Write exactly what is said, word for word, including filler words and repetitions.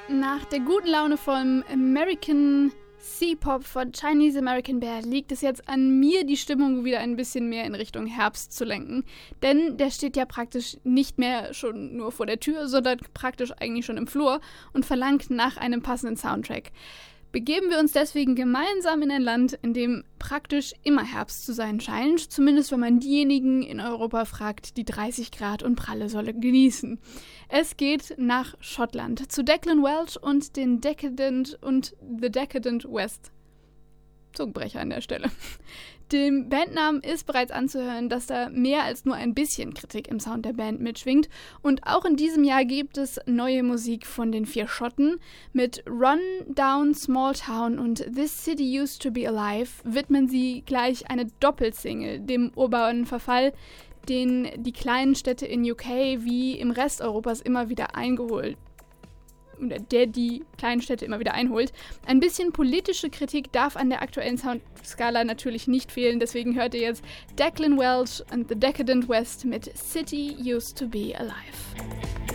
Nach der guten Laune vom American C-Pop von Chinese American Bear liegt es jetzt an mir, die Stimmung wieder ein bisschen mehr in Richtung Herbst zu lenken. Denn der steht ja praktisch nicht mehr schon nur vor der Tür, sondern praktisch eigentlich schon im Flur und verlangt nach einem passenden Soundtrack. Begeben wir uns deswegen gemeinsam in ein Land, in dem praktisch immer Herbst zu sein scheint, zumindest wenn man diejenigen in Europa fragt, die dreißig Grad und pralle Sonne genießen. Es geht nach Schottland, zu Declan Welch und den Decadent und The Decadent West. Zungenbrecher an der Stelle. Dem Bandnamen ist bereits anzuhören, dass da mehr als nur ein bisschen Kritik im Sound der Band mitschwingt. Und auch in diesem Jahr gibt es neue Musik von den vier Schotten. Mit Run Down Small Town und This City Used to Be Alive widmen sie gleich eine Doppelsingle dem urbanen Verfall, den die kleinen Städte in U K wie im Rest Europas immer wieder eingeholt der die kleinen Städte immer wieder einholt. Ein bisschen politische Kritik darf an der aktuellen Soundskala natürlich nicht fehlen, deswegen hört ihr jetzt Declan Welch and the Decadent West mit City Used to Be Alive.